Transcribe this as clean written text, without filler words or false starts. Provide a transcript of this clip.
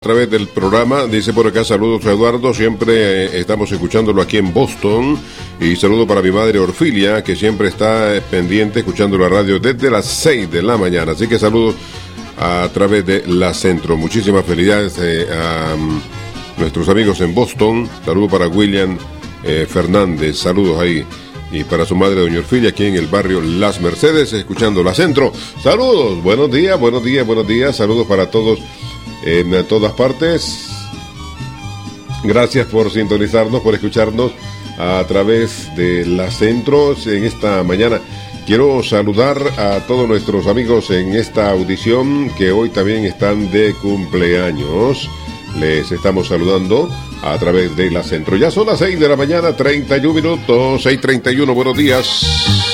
A través del programa, dice por acá, saludos a Eduardo, siempre estamos escuchándolo aquí en Boston, y saludo para mi madre Orfilia, que siempre está pendiente escuchando la radio desde las 6 de la mañana, así que saludos a través de la Centro. Muchísimas felicidades a nuestros amigos en Boston, saludos para William Fernández, saludos ahí, y para su madre doña Orfilia, aquí en el barrio Las Mercedes, escuchando la Centro. Saludos, buenos días, saludos para todos en todas partes. Gracias por sintonizarnos, por escucharnos a través de la Centro en esta mañana. Quiero saludar a todos nuestros amigos en esta audición que hoy también están de cumpleaños. Les estamos saludando a través de la Centro. Ya son las 6 de la mañana, 31 minutos, 6:31, buenos días.